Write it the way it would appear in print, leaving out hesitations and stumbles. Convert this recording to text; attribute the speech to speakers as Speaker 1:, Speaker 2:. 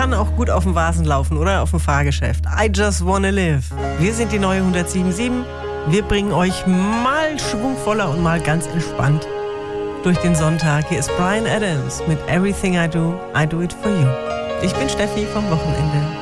Speaker 1: Kann auch gut auf dem Vasen laufen oder auf dem Fahrgeschäft. I just wanna live. Wir sind die neue 107.7. Wir bringen euch mal schwungvoller und mal ganz entspannt durch den Sonntag. Hier ist Bryan Adams mit Everything I Do it for you. Ich bin Steffi vom Wochenende.